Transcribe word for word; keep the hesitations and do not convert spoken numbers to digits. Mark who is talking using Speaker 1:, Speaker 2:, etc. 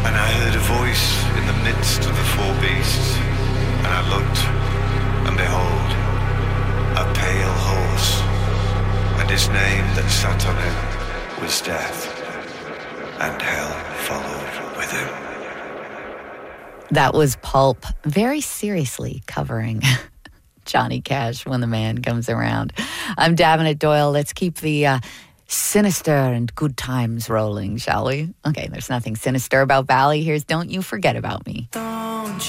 Speaker 1: And I heard a voice in the midst of the four beasts, and I looked, and behold, a pale horse, and his name that sat on him was Death, and hell followed with him.
Speaker 2: That was Pulp, very seriously covering Johnny Cash, When the Man Comes Around. I'm Davenant Doyle. Let's keep the uh, sinister and good times rolling, shall we? Okay, there's nothing sinister about Valley. Here's Don't You Forget About Me.
Speaker 3: Don't